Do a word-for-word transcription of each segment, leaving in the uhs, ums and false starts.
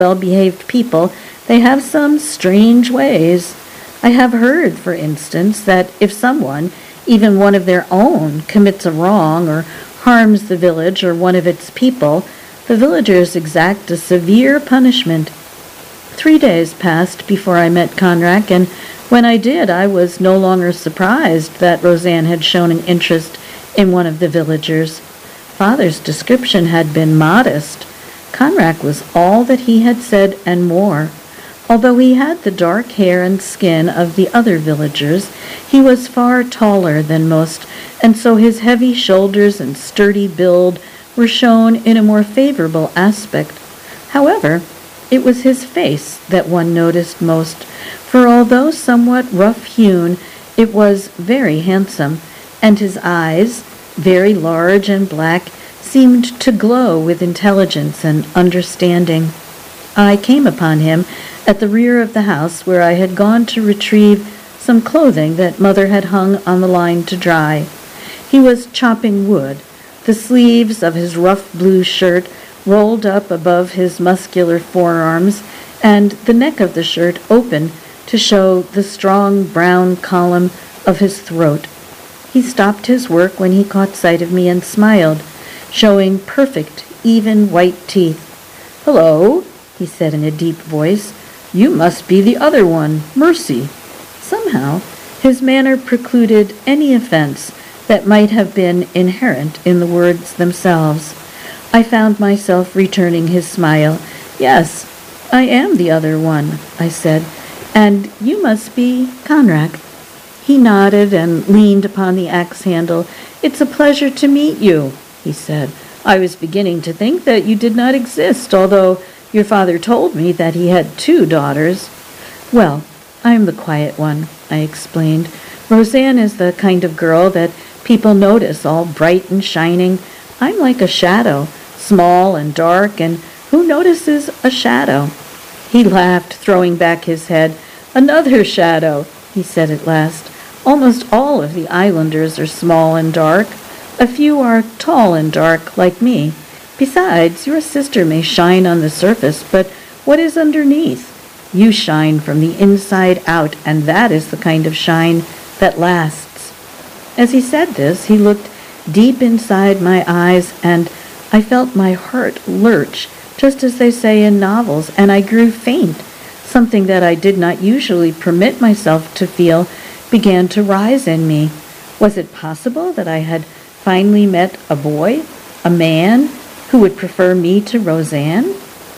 well-behaved people, they have some strange ways. I have heard, for instance, that if someone, even one of their own, commits a wrong or harms the village or one of its people, the villagers exact a severe punishment. Three days passed before I met Conrad, and when I did, I was no longer surprised that Roseanne had shown an interest in one of the villagers. Father's description had been modest. Conrad was all that he had said and more. Although he had the dark hair and skin of the other villagers, he was far taller than most, and so his heavy shoulders and sturdy build were shown in a more favorable aspect. However, it was his face that one noticed most, for although somewhat rough-hewn, it was very handsome, and his eyes, very large and black, seemed to glow with intelligence and understanding. I came upon him at the rear of the house where I had gone to retrieve some clothing that Mother had hung on the line to dry. He was chopping wood, the sleeves of his rough blue shirt rolled up above his muscular forearms, and the neck of the shirt open to show the strong brown column of his throat. He stopped his work when he caught sight of me and smiled, showing perfect, even white teeth. "Hello," he said in a deep voice. "You must be the other one, Mercy." Somehow, his manner precluded any offense that might have been inherent in the words themselves. I found myself returning his smile. "Yes, I am the other one," I said, "and you must be Conrad." He nodded and leaned upon the axe handle. "It's a pleasure to meet you," he said. "I was beginning to think that you did not exist, although your father told me that he had two daughters." "Well, I'm the quiet one," I explained. "Roseanne is the kind of girl that people notice, all bright and shining. I'm like a shadow, small and dark, and who notices a shadow?" He laughed, throwing back his head. "Another shadow," he said at last. "Almost all of the islanders are small and dark. A few are tall and dark, like me. Besides, your sister may shine on the surface, but what is underneath? You shine from the inside out, and that is the kind of shine that lasts." As he said this, he looked deep inside my eyes, and I felt my heart lurch, just as they say in novels, and I grew faint. Something that I did not usually permit myself to feel began to rise in me. Was it possible that I had finally met a boy, a man, who would prefer me to Roseanne?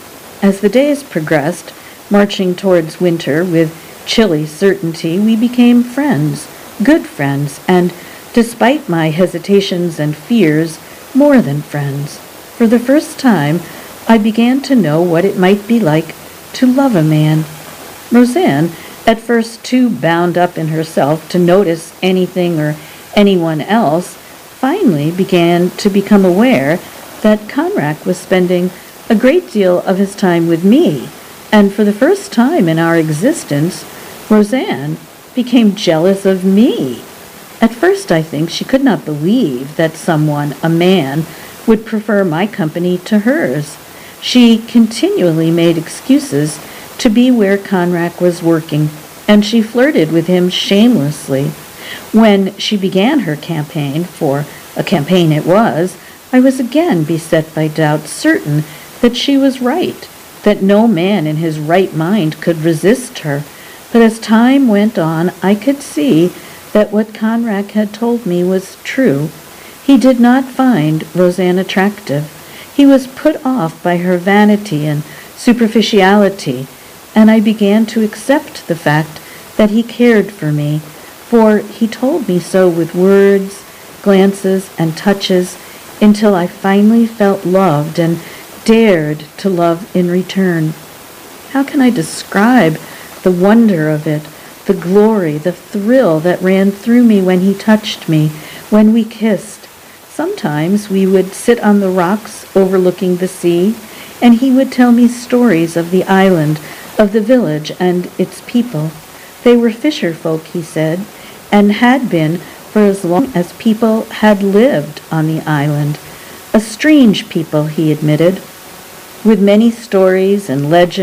As the days progressed, marching towards winter with chilly certainty, we became friends, good friends, and, despite my hesitations and fears, more than friends. For the first time, I began to know what it might be like to love a man. Roseanne, at first too bound up in herself to notice anything or anyone else, finally began to become aware that Conrad was spending a great deal of his time with me, and for the first time in our existence, Roseanne became jealous of me. At first, I think, she could not believe that someone, a man, would prefer my company to hers. She continually made excuses to be where Conrad was working, and she flirted with him shamelessly. When she began her campaign, for a campaign it was, I was again beset by doubt, certain that she was right, that no man in his right mind could resist her. But as time went on, I could see that what Conrad had told me was true. He did not find Roseanne attractive. He was put off by her vanity and superficiality, and I began to accept the fact that he cared for me, for he told me so with words, glances, and touches, until I finally felt loved and dared to love in return. How can I describe the wonder of it, the glory, the thrill that ran through me when he touched me, when we kissed? Sometimes we would sit on the rocks overlooking the sea, and he would tell me stories of the island, of the village and its people. They were fisher folk, he said, and had been for as long as people had lived on the island. A strange people, he admitted. with many stories and legends